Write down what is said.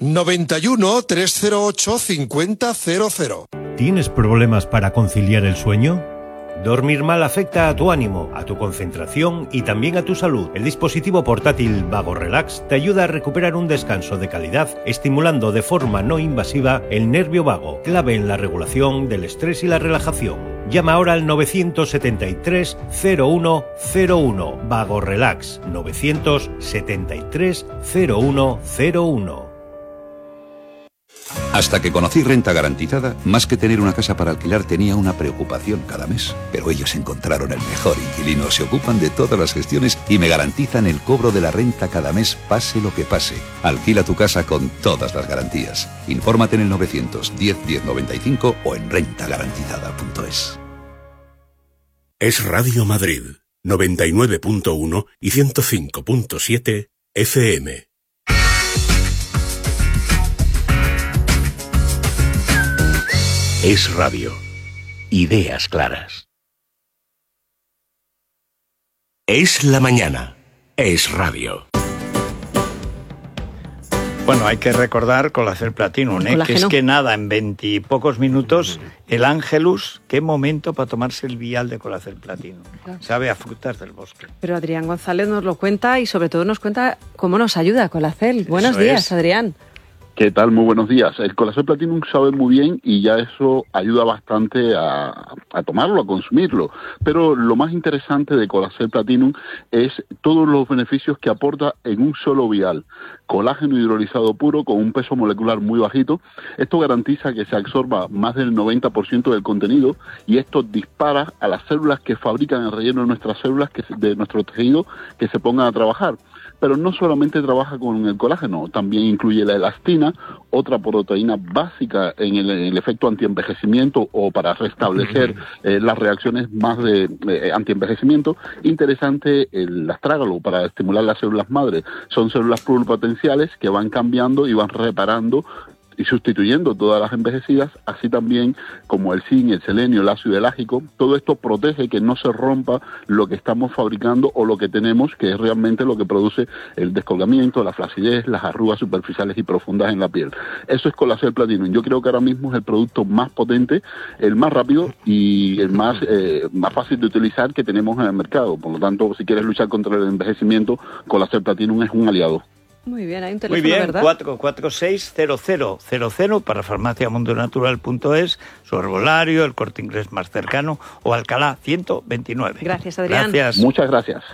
91 308 5000. ¿Tienes problemas para conciliar el sueño? Dormir mal afecta a tu ánimo, a tu concentración y también a tu salud. El dispositivo portátil Vago Relax te ayuda a recuperar un descanso de calidad, estimulando de forma no invasiva el nervio vago, clave en la regulación del estrés y la relajación. Llama ahora al 973 0101. Vago Relax 973 0101. Hasta que conocí Renta Garantizada, más que tener una casa para alquilar tenía una preocupación cada mes. Pero ellos encontraron el mejor inquilino, se ocupan de todas las gestiones y me garantizan el cobro de la renta cada mes, pase lo que pase. Alquila tu casa con todas las garantías. Infórmate en el 910 1095 o en rentagarantizada.es. Es Radio Madrid, 99.1 y 105.7 FM. Es Radio. Ideas claras. Es la mañana. Es Radio. Bueno, hay que recordar Colacel Platinum, que es que nada, en 20 y pocos minutos, el Ángelus, qué momento para tomarse el vial de Colacel Platinum. Claro. Sabe a frutas del bosque. Pero Adrián González nos lo cuenta y sobre todo nos cuenta cómo nos ayuda Colacel. Buenos días, Adrián. ¿Qué tal? Muy buenos días. El Colacel Platinum sabe muy bien y ya eso ayuda bastante a tomarlo, a consumirlo. Pero lo más interesante de Colacel Platinum es todos los beneficios que aporta en un solo vial. Colágeno hidrolizado puro con un peso molecular muy bajito. Esto garantiza que se absorba más del 90% del contenido y esto dispara a las células que fabrican el relleno de nuestras células, de nuestro tejido, que se pongan a trabajar. Pero no solamente trabaja con el colágeno, también incluye la elastina, otra proteína básica en el efecto antienvejecimiento o para restablecer las reacciones más de antienvejecimiento. Interesante el astrágalo para estimular las células madre. Son células pluripotenciales que van cambiando y van reparando y sustituyendo todas las envejecidas, así también como el zinc, el selenio, el ácido elágico. Todo esto protege que no se rompa lo que estamos fabricando o lo que tenemos, que es realmente lo que produce el descolgamiento, la flacidez, las arrugas superficiales y profundas en la piel. Eso es Colacel Platinum. Yo creo que ahora mismo es el producto más potente, el más rápido y el más fácil de utilizar que tenemos en el mercado. Por lo tanto, si quieres luchar contra el envejecimiento, Colacel Platinum es un aliado. Muy bien, hay un teléfono, muy bien, ¿verdad? 446-0000 para farmaciamundonatural.es, su herbolario, el Corte Inglés más cercano o Alcalá 129. Gracias, Adrián. Gracias. Muchas gracias.